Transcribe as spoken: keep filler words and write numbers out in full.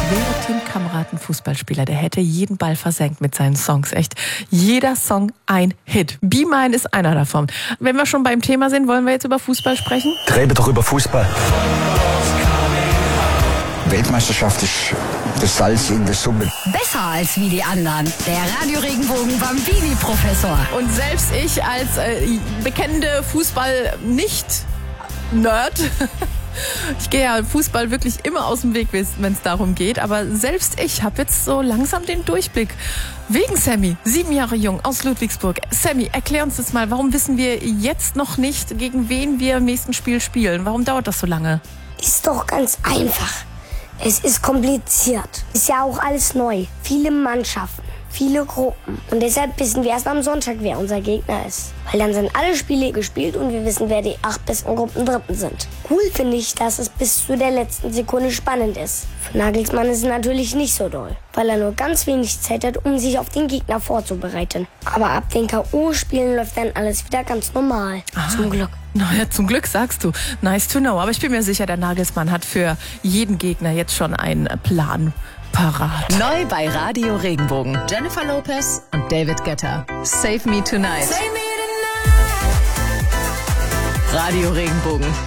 Wäre Tim Kamrat ein Fußballspieler, der hätte jeden Ball versenkt mit seinen Songs. Echt, jeder Song ein Hit. Be Mine ist einer davon. Wenn wir schon beim Thema sind, wollen wir jetzt über Fußball sprechen? Rede doch über Fußball. Weltmeisterschaft ist das Salz in der Suppe. Besser als wie die anderen. Der Radio Regenbogen Bambini-Professor. Und selbst ich als äh, bekennende Fußball-Nicht-Nerd, ich gehe ja Fußball wirklich immer aus dem Weg, wenn es darum geht, aber selbst ich habe jetzt so langsam den Durchblick. Wegen Sammy, sieben Jahre jung, aus Ludwigsburg. Sammy, erklär uns das mal, warum wissen wir jetzt noch nicht, gegen wen wir im nächsten Spiel spielen? Warum dauert das so lange? Ist doch ganz einfach. Es ist kompliziert. Ist ja auch alles neu. Viele Mannschaften, viele Gruppen. Und deshalb wissen wir erst am Sonntag, wer unser Gegner ist. Weil dann sind alle Spiele gespielt und wir wissen, wer die acht besten Gruppendritten sind. Cool finde ich, dass es bis zu der letzten Sekunde spannend ist. Für Nagelsmann ist es natürlich nicht so doll, weil er nur ganz wenig Zeit hat, um sich auf den Gegner vorzubereiten. Aber ab den K O-Spielen läuft dann alles wieder ganz normal. Ah. Zum Glück. Naja, zum Glück sagst du. Nice to know. Aber ich bin mir sicher, der Nagelsmann hat für jeden Gegner jetzt schon einen Plan parat. Neu bei Radio Regenbogen. Jennifer Lopez und David Guetta. Save Me Tonight. Save me tonight. Radio Regenbogen.